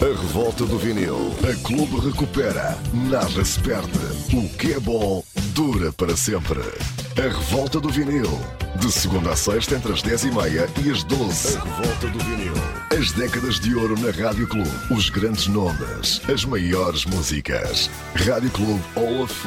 A revolta do vinil. A Clube recupera. Nada se perde. O que é bom dura para sempre. A revolta do vinil. De segunda a sexta entre as 10h30 e as 12. A revolta do vinil. As décadas de ouro na Rádio Clube. Os grandes nomes. As maiores músicas. Rádio Clube Hall of Fame.